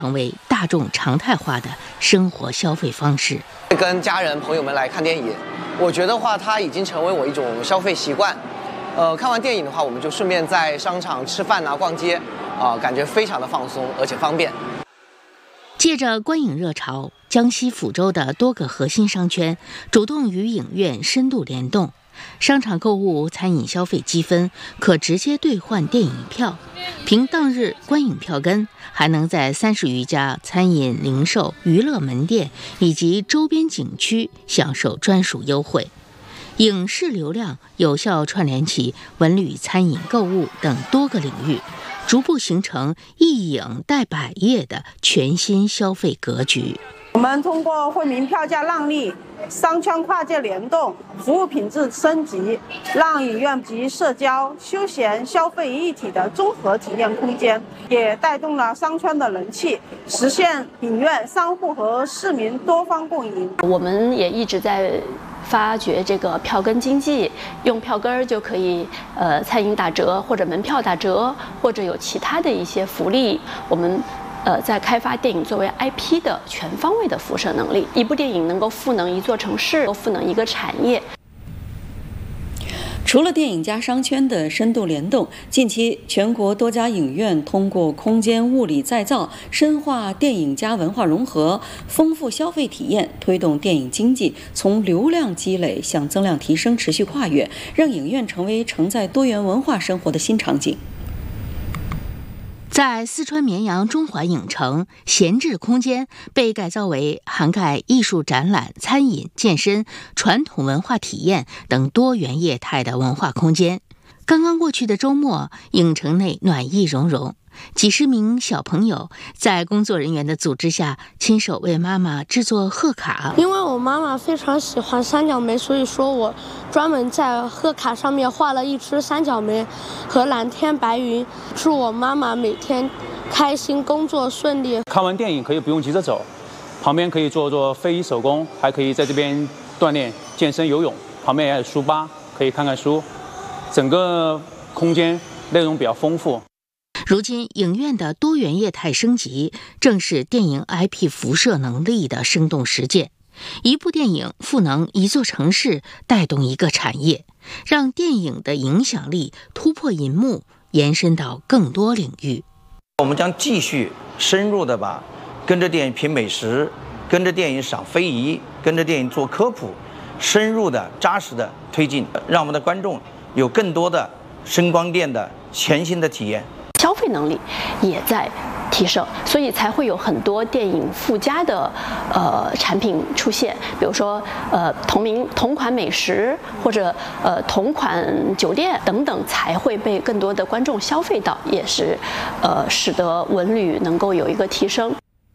成为大众常态化的生活消费方式。 跟家人朋友们来看电影，我觉得话它已经成为我一种消费习惯。看完电影的话，我们就顺便在商场吃饭啊、逛街啊，感觉非常的放松而且方便。 借着观影热潮，江西抚州的多个核心商圈主动与影院深度联动。商场购物、餐饮消费积分可直接兑换电影票，凭当日观影票根，还能在30余家餐饮、零售、娱乐门店以及周边景区享受专属优惠。影视流量有效串联起文旅、餐饮、购物等多个领域，逐步形成一影带百业的全新消费格局。 我们通过惠民票价让利、商圈跨界联动、服务品质升级，让影院集社交、休闲、消费一体的综合体验空间，也带动了商圈的人气，实现影院、商户和市民多方共赢。 我们也一直在发掘这个票根经济，用票根就可以餐饮打折，或者门票打折，或者有其他的一些福利。我们在开发电影作为 IP 的全方位的辐射能力，一部电影能够赋能一座城市，赋能一个产业。 除了电影加商圈的深度联动，近期全国多家影院通过空间物理再造，深化电影加文化融合，丰富消费体验，推动电影经济从流量积累向增量提升持续跨越，让影院成为承载多元文化生活的新场景。 在四川绵阳中环影城，闲置空间被改造为涵盖艺术展览、餐饮、健身、传统文化体验等多元业态的文化空间。刚刚过去的周末，影城内暖意融融，几十名小朋友在工作人员的组织下，亲手为妈妈制作贺卡。 因为我妈妈非常喜欢三角梅，所以说我专门在贺卡上面画了一只三角梅和蓝天白云，祝我妈妈每天开心，工作顺利。 看完电影可以不用急着走，旁边可以做做非遗手工，还可以在这边锻炼健身、游泳，旁边也有书吧，可以看看书，整个空间内容比较丰富。 如今，影院的多元业态升级，正是电影 IP 辐射能力的生动实践。一部电影赋能一座城市，带动一个产业，让电影的影响力突破银幕，延伸到更多领域。 我们将继续深入的把跟着电影品美食，跟着电影赏非遗，跟着电影做科普，深入的、扎实的推进，让我们的观众有更多的声光电的全新的体验。 消费能力也在提升，所以才会有很多电影附加的产品出现，比如说同款美食或者同款酒店等等，才会被更多的观众消费到，也是使得文旅能够有一个提升。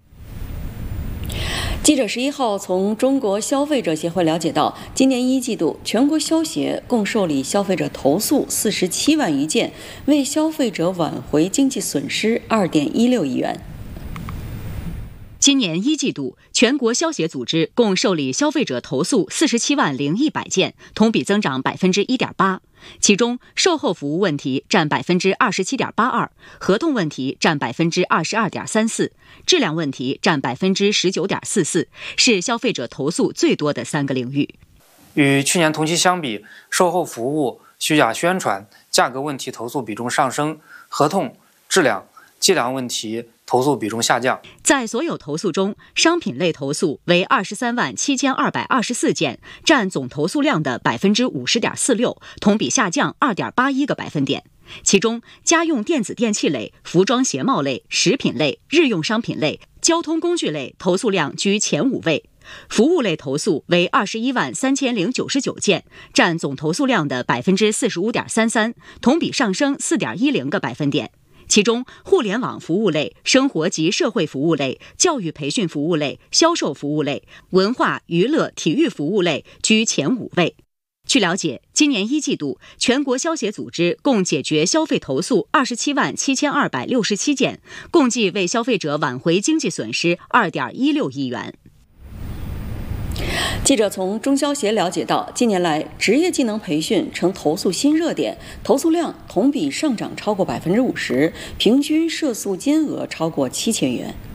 记者11号从中国消费者协会了解到，今年1季度全国消协共受理消费者投诉47万余件，为消费者挽回经济损失2.16亿元。 今年1季度，全国消协组织共受理消费者投诉47万0100件，同比增长1.8%。其中，售后服务问题占27.82%，合同问题占22.34%，质量问题占19.44%，是消费者投诉最多的3个领域。 与去年同期相比，售后服务、虚假宣传、价格问题投诉比重上升，合同、质量、计量问题投诉比重下降。 在所有投诉中，商品类投诉为23万7224件，占总投诉量的50.46%，同比下降2.81个百分点。其中，家用电子电器类、服装鞋帽类、食品类、日用商品类、交通工具类投诉量居前5位。服务类投诉为21万3099件，占总投诉量的45.33%，同比上升4.10个百分点。其中，互联网服务类、生活及社会服务类、教育培训服务类、销售服务类、文化娱乐体育服务类居前5位。据了解，今年1季度，全国消协组织共解决消费投诉27万7267件，共计为消费者挽回经济损失2.16亿元。 记者从中消协了解到，近年来职业技能培训成投诉新热点，投诉量同比上涨超过50%，平均涉诉金额超过7000元。